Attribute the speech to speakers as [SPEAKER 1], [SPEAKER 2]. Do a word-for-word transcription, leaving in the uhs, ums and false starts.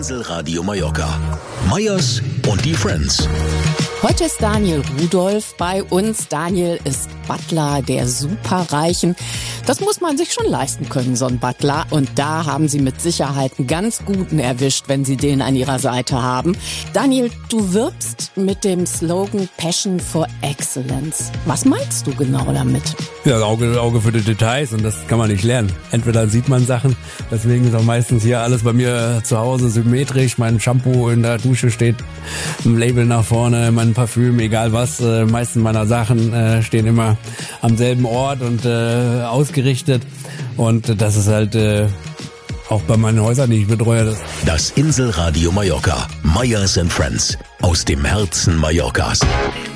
[SPEAKER 1] Inselradio Mallorca. Meyers und die Friends.
[SPEAKER 2] Heute ist Daniel Rudolph bei uns. Daniel ist Butler der Superreichen. Das muss man sich schon leisten können, so ein Butler. Und da haben Sie mit Sicherheit einen ganz guten erwischt, wenn Sie den an Ihrer Seite haben. Daniel, du wirbst mit dem Slogan Passion for Excellence. Was meinst du genau damit?
[SPEAKER 3] Ja, Auge, Auge für die Details, und das kann man nicht lernen. Entweder sieht man Sachen, deswegen ist auch meistens hier alles bei mir zu Hause symmetrisch. Mein Shampoo in der Dusche steht ein Label nach vorne, mein Parfüm, egal was. Äh, meisten meiner Sachen äh, stehen immer am selben Ort und äh, ausgerichtet. Und das ist halt äh, auch bei meinen Häusern, die ich betreue.
[SPEAKER 1] Das Inselradio Mallorca. Meyers and Friends. Aus dem Herzen Mallorcas.